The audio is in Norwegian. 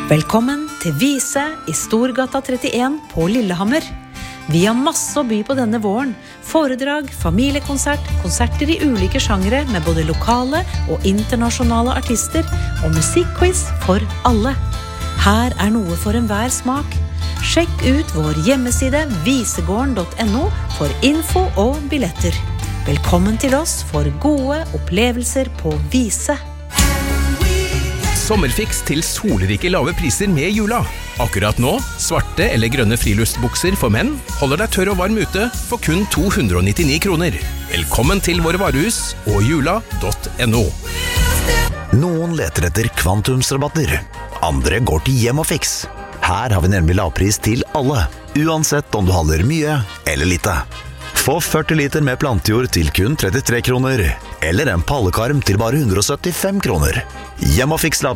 Velkommen til Vise I Storgata 31 på Lillehammer. Vi har masse å by på denne våren. Foredrag, familiekonsert, konserter I ulike sjangre med både lokale og internasjonale artister og musikkquiz for alle. Her noe for enhver smak. Sjekk ut vår hjemmeside visegården.no for info og billetter. Velkommen til oss for gode opplevelser på Vise. Sommerfiks til solrike lave priser med jula. Akkurat nå, svarte eller grønne friluftsbukser for menn holder deg tørr og varm ute for kun 299 kroner. Velkommen til våre varehus og jula.no. Noen leter etter kvantumsrabatter. Andre går til Hjem og Fix. Her har vi nemlig lavpris til alle, uansett om du handler mye eller lite. Få 40 liter med plantejord til kun 33 kroner, eller en pallekarm til bare 175 kroner. Hjem og Fix